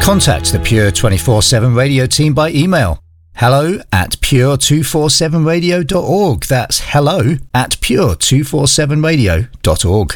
Contact the Pure 24/7 Radio team by email hello@pure247radio.org. That's hello@pure247radio.org.